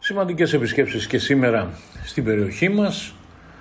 Σημαντικές επισκέψεις και σήμερα στην περιοχή μας.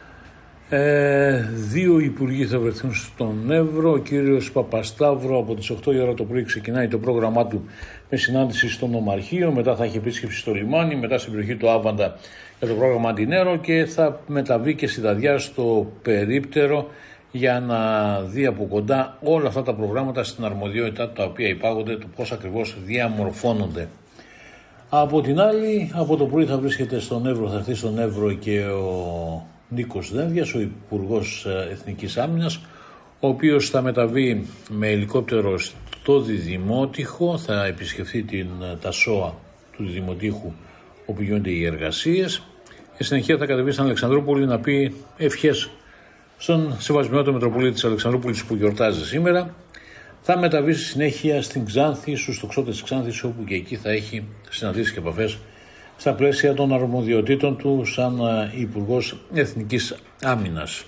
Δύο υπουργοί θα βρεθούν στον Εύρο. Ο κύριος Παπασταύρου από τις 8 η ώρα το πρωί ξεκινάει το πρόγραμμά του με συνάντηση στο Νομαρχείο. Μετά θα έχει επίσκεψη στο λιμάνι, μετά στην περιοχή του Άβαντα για το πρόγραμμα Αντινέρο και θα μεταβεί και στη Δαδιά στο Περίπτερο για να δει από κοντά όλα αυτά τα προγράμματα στην αρμοδιότητα τα οποία υπάγονται, το πώς ακριβώς διαμορφώνονται. Από την άλλη, από το πρωί θα βρίσκεται στον Εύρο, θα έρθει στον Εύρο και ο Νίκος Δένδιας, ο Υπουργός Εθνικής Άμυνας, ο οποίος θα μεταβεί με ελικόπτερο στο Διδημότυχο, θα επισκεφθεί τα ΣΟΑ του Διδημοτύχου όπου γίνονται οι εργασίες και συνεχεία θα κατεβεί στην Αλεξανδρούπολη να πει ευχές στον Σεβασμιότατο Μητροπολίτη της Αλεξανδρούπολης που γιορτάζει σήμερα. Θα μεταβεί στη συνέχεια στην Ξάνθη, στους τοξότες της Ξάνθης, όπου και εκεί θα έχει συναντήσεις και επαφές στα πλαίσια των αρμοδιοτήτων του σαν Υπουργός Εθνικής Άμυνας.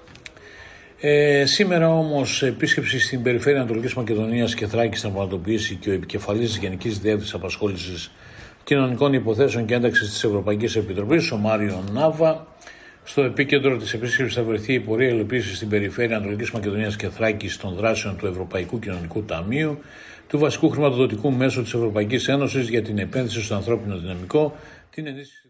Σήμερα όμως επίσκεψη στην περιφέρεια Ανατολικής Μακεδονίας και Θράκης θα πραγματοποιήσει και ο επικεφαλής της Γενικής Διεύθυνσης Απασχόλησης Κοινωνικών Υποθέσεων και Ένταξης της Ευρωπαϊκής Επιτροπής, ο Μάριο Νάβα. Στο επίκεντρο της επίσκεψης θα βρεθεί η πορεία υλοποίησης στην περιφέρεια Ανατολικής Μακεδονίας και Θράκης των δράσεων του Ευρωπαϊκού Κοινωνικού Ταμείου, του βασικού χρηματοδοτικού μέσου της Ευρωπαϊκής Ένωσης για την επένδυση στο ανθρώπινο δυναμικό, την ενίσχυση